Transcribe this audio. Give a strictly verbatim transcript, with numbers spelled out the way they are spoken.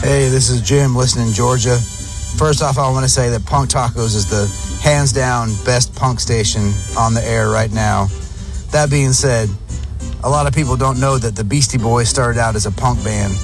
Hey, this is Jim listening in Georgia. First off, I want to say that Punk Tacos is the hands down best punk station on the air right now. That being said, a lot of people don't know that the Beastie Boys started out as a punk band.